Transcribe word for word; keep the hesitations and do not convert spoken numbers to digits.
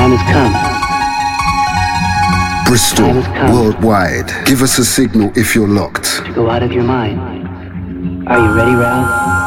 time has come. Bristol, Time has come. worldwide. Give us a signal if you're locked. To go out of your mind. Are you ready, Ralph?